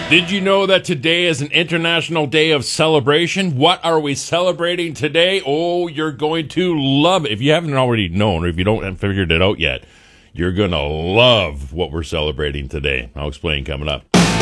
Did you know that today is an International Day of Celebration? What are we celebrating today? Oh, you're going to love it. If you haven't already known, or if you don't have figured it out yet, you're going to love what we're celebrating today. I'll explain coming up.